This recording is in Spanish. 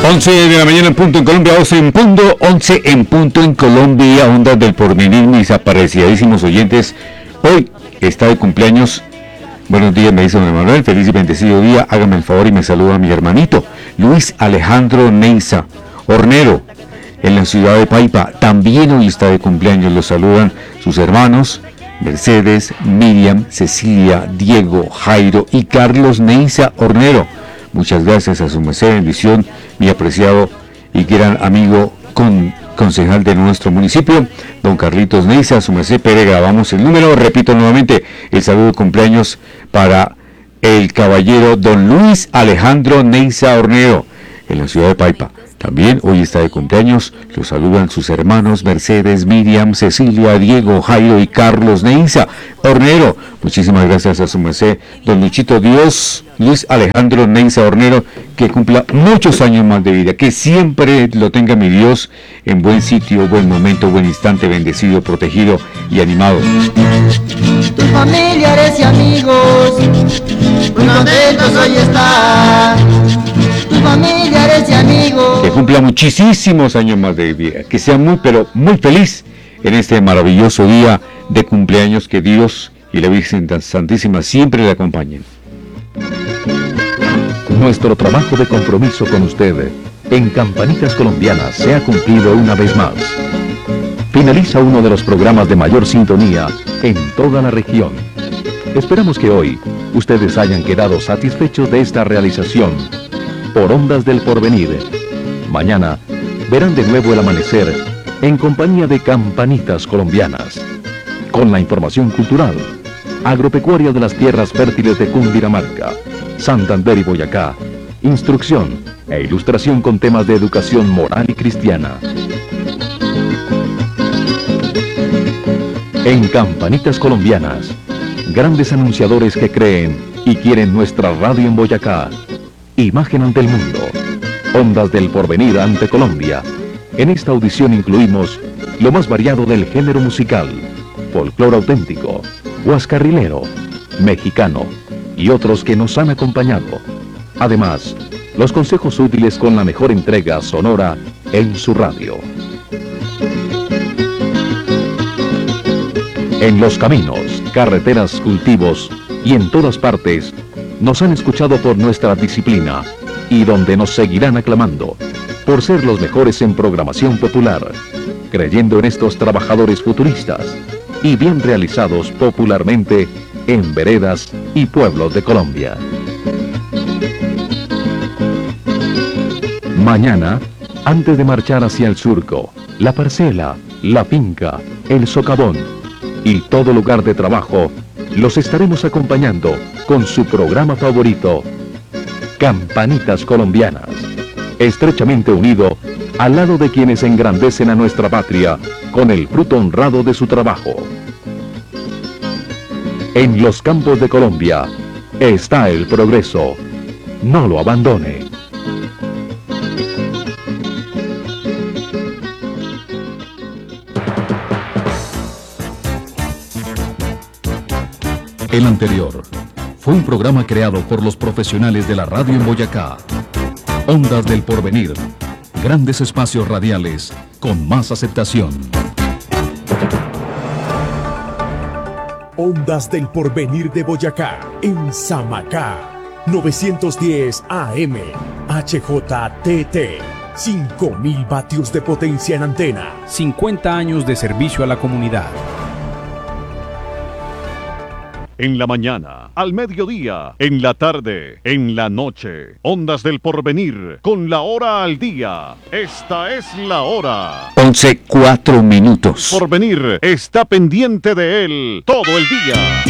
11 de la mañana en punto en Colombia, 12 en punto, 11 en punto en Colombia. Ondas del Porvenir, mis apreciadísimos oyentes. Hoy está de cumpleaños. Buenos días, me dice don Emanuel. Feliz y bendecido día. Hágame el favor y me saluda a mi hermanito Luis Alejandro Neiza Hornero, en la ciudad de Paipa. También hoy está de cumpleaños. Los saludan sus hermanos Mercedes, Miriam, Cecilia, Diego, Jairo y Carlos Neiza Hornero. Muchas gracias a su merced, bendición, mi apreciado y gran amigo concejal de nuestro municipio, don Carlitos Neiza, a su merced. Pere, grabamos el número. Repito nuevamente el saludo de cumpleaños para el caballero don Luis Alejandro Neiza Hornero, en la ciudad de Paipa. También hoy está de cumpleaños. Los saludan sus hermanos Mercedes, Miriam, Cecilia, Diego, Jairo y Carlos Neiza Hornero. Muchísimas gracias a su merced, don Luchito Dios, Luis Alejandro Neiza Hornero, que cumpla muchos años más de vida, que siempre lo tenga mi Dios en buen sitio, buen momento, buen instante, bendecido, protegido y animado. Tus familiares y amigos, muy contentos hoy están. Tus familiares y amigos, que cumpla muchísimos años más de vida, que sea muy, pero muy feliz en este maravilloso día de cumpleaños. Que Dios y la Virgen Santísima siempre le acompañen. Nuestro trabajo de compromiso con usted en Campanitas Colombianas se ha cumplido una vez más. Finaliza uno de los programas de mayor sintonía en toda la región. Esperamos que hoy ustedes hayan quedado satisfechos de esta realización por Ondas del Porvenir. Mañana verán de nuevo el amanecer en compañía de Campanitas Colombianas, con la información cultural, agropecuaria de las tierras fértiles de Cundinamarca, Santander y Boyacá, instrucción e ilustración con temas de educación moral y cristiana. En Campanitas Colombianas, grandes anunciadores que creen y quieren nuestra radio en Boyacá. Imagen ante el mundo, Ondas del Porvenir ante Colombia. En esta audición incluimos lo más variado del género musical, folclore auténtico, huascarrilero, mexicano y otros que nos han acompañado. Además, los consejos útiles con la mejor entrega sonora en su radio. En los caminos, carreteras, cultivos y en todas partes, nos han escuchado por nuestra disciplina y donde nos seguirán aclamando por ser los mejores en programación popular, creyendo en estos trabajadores futuristas y bien realizados popularmente en veredas y pueblos de Colombia. Mañana, antes de marchar hacia el surco, la parcela, la finca, el socavón y todo lugar de trabajo, los estaremos acompañando con su programa favorito, Campanitas Colombianas, estrechamente unido al lado de quienes engrandecen a nuestra patria con el fruto honrado de su trabajo. En los campos de Colombia está el progreso. No lo abandone. El anterior fue un programa creado por los profesionales de la radio en Boyacá. Ondas del Porvenir, grandes espacios radiales con más aceptación. Ondas del Porvenir de Boyacá, en Samacá, 910 AM, HJTT, 5000 vatios de potencia en antena. 50 años de servicio a la comunidad. En la mañana, al mediodía, en la tarde, en la noche. Ondas del Porvenir, con la hora al día. Esta es la hora. 11:04. Porvenir está pendiente de él todo el día.